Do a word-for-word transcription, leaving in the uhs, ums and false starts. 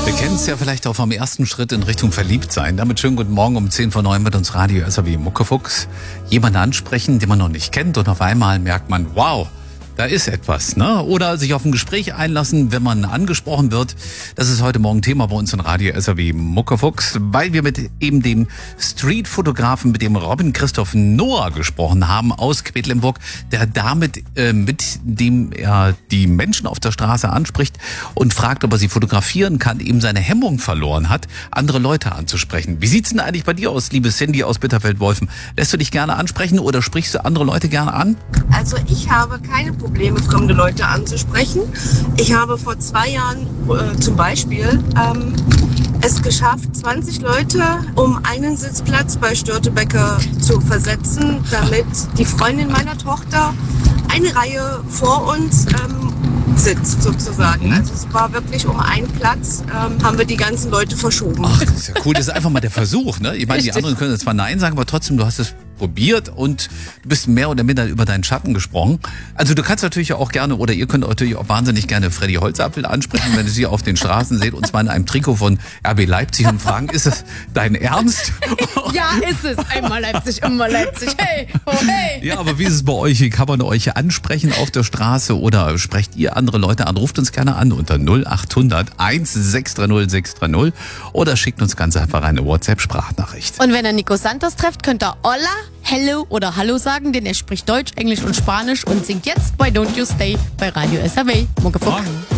Wir kennen es ja vielleicht auch vom ersten Schritt in Richtung Verliebtsein. Damit schönen guten Morgen um zehn vor neun mit uns Radio S R W Muckefuchs. Jemanden ansprechen, den man noch nicht kennt und auf einmal merkt man, wow, da ist etwas, ne? Oder sich auf ein Gespräch einlassen, wenn man angesprochen wird. Das ist heute Morgen Thema bei uns in Radio S R W Muckefuchs, weil wir mit eben dem Streetfotografen, mit dem Robin Christoph Noah gesprochen haben aus Quedlinburg, der damit äh, mit dem er die Menschen auf der Straße anspricht und fragt, ob er sie fotografieren kann, eben seine Hemmung verloren hat, andere Leute anzusprechen. Wie sieht's denn eigentlich bei dir aus, liebe Cindy aus Bitterfeld-Wolfen? Lässt du dich gerne ansprechen oder sprichst du andere Leute gerne an? Also ich habe keine Probleme, fremde Leute anzusprechen. Ich habe vor zwei Jahren äh, zum Beispiel ähm, es geschafft, zwanzig Leute um einen Sitzplatz bei Störtebeker zu versetzen, damit die Freundin meiner Tochter eine Reihe vor uns ähm, sitzt sozusagen. Also es war wirklich um einen Platz, ähm, haben wir die ganzen Leute verschoben. Ach, das ist ja cool. Das ist einfach mal der Versuch, ne? Ich meine, die anderen können zwar Nein sagen, aber trotzdem, du hast es probiert und du bist mehr oder minder über deinen Schatten gesprungen. Also du kannst natürlich auch gerne, oder ihr könnt natürlich auch wahnsinnig gerne Freddy Holzapfel ansprechen, wenn ihr sie auf den Straßen seht, und zwar in einem Trikot von R B Leipzig, und fragen, ist es dein Ernst? Ja, ist es. Einmal Leipzig, immer Leipzig. Hey, oh hey. Ja, aber wie ist es bei euch? Kann man euch ansprechen auf der Straße oder sprecht ihr andere Leute an? Ruft uns gerne an unter null acht hundert eins sechs drei null sechs drei null oder schickt uns ganz einfach eine WhatsApp-Sprachnachricht. Und wenn ihr Nico Santos trefft, könnt ihr Hola, Hello oder Hallo sagen, denn er spricht Deutsch, Englisch und Spanisch und singt jetzt bei Don't You Stay bei Radio S R W Muckefuck.